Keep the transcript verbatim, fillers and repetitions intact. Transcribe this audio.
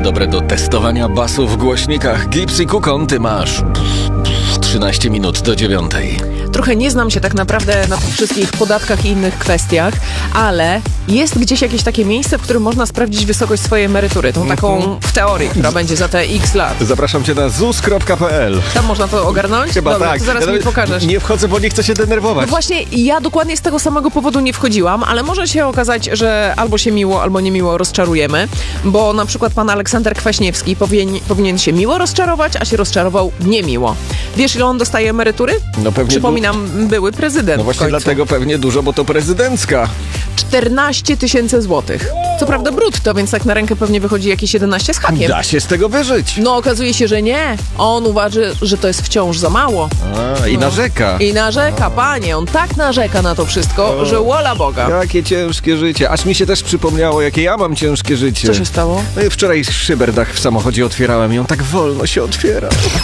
dobre do testowania basu w głośnikach. Gips i Kukon, ty masz trzynaście minut do dziewiątej. Trochę nie znam się tak naprawdę na tych wszystkich podatkach i innych kwestiach, ale jest gdzieś jakieś takie miejsce, w którym można sprawdzić wysokość swojej emerytury. Tą taką w teorii, która będzie za te x lat. Zapraszam cię na zus kropka p l. Tam można to ogarnąć? Chyba Dobra, tak. to zaraz ja mi pokażesz. Nie wchodzę, bo nie chcę się denerwować. No właśnie, ja dokładnie z tego samego powodu nie wchodziłam, ale może się okazać, że albo się miło, albo niemiło rozczarujemy, bo na przykład pan Aleksander Kwaśniewski powinien, powinien się miło rozczarować, a się rozczarował niemiło. Wiesz, ile on dostaje emerytury? No pewnie. Przypominam, du- były prezydent. No właśnie w końcu. dlatego pewnie dużo, bo to prezydencka. czternaście tysięcy złotych. Co prawda brutto, więc tak na rękę pewnie wychodzi jakieś jedenaście z hakiem. Da się z tego wyżyć. No okazuje się, że nie. On uważa, że to jest wciąż za mało. A, i No. narzeka. I narzeka, panie. On tak narzeka na to wszystko, O. że wola Boga. Jakie ciężkie życie. Aż mi się też przypomniało, jakie ja mam ciężkie życie. Co się stało? No i wczoraj szyberdach w samochodzie otwierałem i on tak wolno się otwiera.